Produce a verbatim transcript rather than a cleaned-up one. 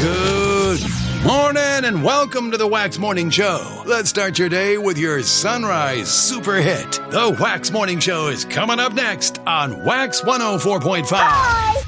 Good morning and welcome to the Wax Morning Show. Let's start your day with your Sunrise Super Hit. The Wax Morning Show is coming up next on Wax one oh four point five. Hi.